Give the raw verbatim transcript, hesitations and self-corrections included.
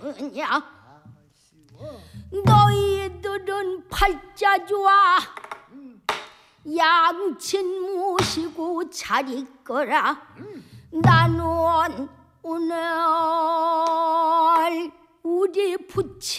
하느냐? 너희들은 팔자 좋아 양친 모시고 잘 있거라. 나는 오늘 우리 부친